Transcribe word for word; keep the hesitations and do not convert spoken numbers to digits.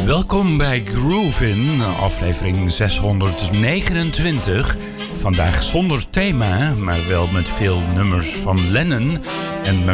Welkom bij Groovin, aflevering zeshonderdnegenentwintig. Vandaag zonder thema, maar wel met veel nummers van Lennon en